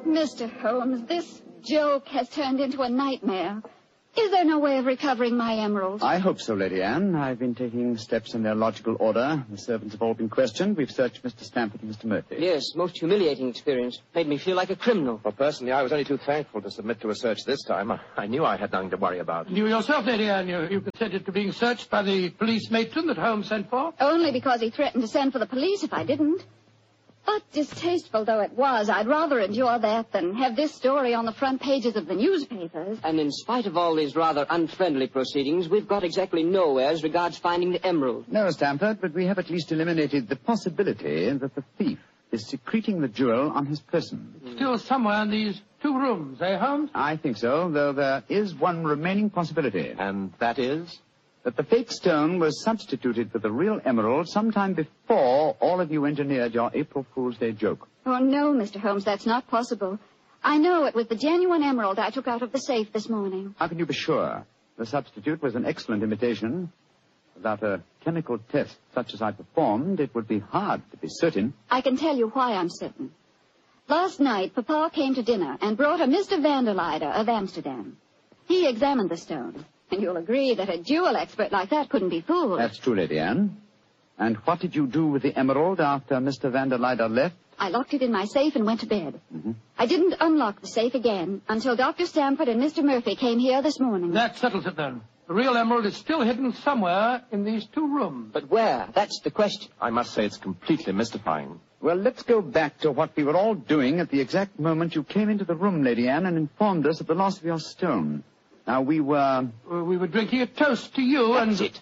Mr. Holmes, this joke has turned into a nightmare. Is there no way of recovering my emerald? I hope so, Lady Anne. I've been taking steps in their logical order. The servants have all been questioned. We've searched Mr. Stamford and Mr. Murphy. Yes, most humiliating experience. Made me feel like a criminal. Well, personally, I was only too thankful to submit to a search this time. I knew I had nothing to worry about. You yourself, Lady Anne, you consented to being searched by the police matron that Holmes sent for? Only because he threatened to send for the police if I didn't. But distasteful though it was, I'd rather endure that than have this story on the front pages of the newspapers. And in spite of all these rather unfriendly proceedings, we've got exactly nowhere as regards finding the emerald. No, Stamford, but we have at least eliminated the possibility that the thief is secreting the jewel on his person. Still somewhere in these 2 rooms, eh, Holmes? I think so, though there is one remaining possibility. And that is? That the fake stone was substituted for the real emerald sometime before all of you engineered your April Fool's Day joke. Oh, no, Mr. Holmes, that's not possible. I know it was the genuine emerald I took out of the safe this morning. How can you be sure? The substitute was an excellent imitation. Without a chemical test such as I performed, it would be hard to be certain. I can tell you why I'm certain. Last night, Papa came to dinner and brought a Mr. Vanderleider of Amsterdam. He examined the stone. And you'll agree that a jewel expert like that couldn't be fooled. That's true, Lady Anne. And what did you do with the emerald after Mr. Vanderleider left? I locked it in my safe and went to bed. Mm-hmm. I didn't unlock the safe again until Dr. Stamford and Mr. Murphy came here this morning. That settles it, then. The real emerald is still hidden somewhere in these 2 rooms. But where? That's the question. I must say it's completely mystifying. Well, let's go back to what we were all doing at the exact moment you came into the room, Lady Anne, and informed us of the loss of your stone. Now, we were... We were drinking a toast to you That's and...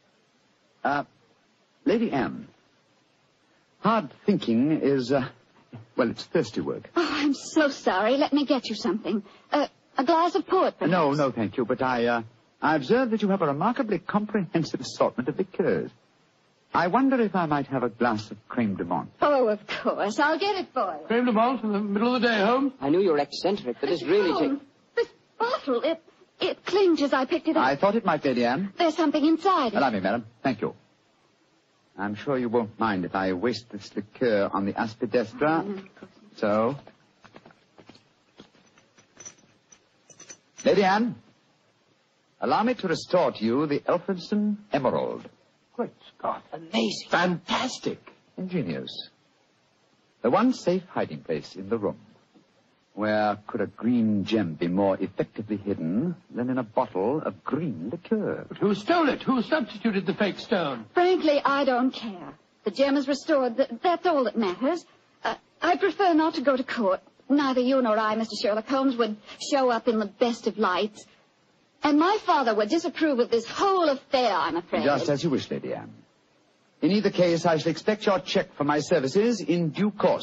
it. Lady Anne, hard thinking is, well, it's thirsty work. Oh, I'm so sorry. Let me get you something. A glass of port, perhaps. No, thank you. But I observe that you have a remarkably comprehensive assortment of liqueurs. I wonder if I might have a glass of creme de menthe. Oh, of course. I'll get it for you. Creme de menthe in the middle of the day, Holmes. I knew you were eccentric, but this really... Holmes, this bottle, it clinged as I picked it up. I thought it might, Lady Anne. There's something inside it. Allow me, madam. Thank you. I'm sure you won't mind if I waste this liqueur on the aspidestra. So. Lady Anne, allow me to restore to you the Elphinstone Emerald. Great Scott. Amazing. Fantastic. Ingenious. The one safe hiding place in the room. Where could a green gem be more effectively hidden than in a bottle of green liqueur? But who stole it? Who substituted the fake stone? Frankly, I don't care. The gem is restored. That's all that matters. I prefer not to go to court. Neither you nor I, Mr. Sherlock Holmes, would show up in the best of lights. And my father would disapprove of this whole affair, I'm afraid. Just as you wish, Lady Anne. In either case, I shall expect your check for my services in due course.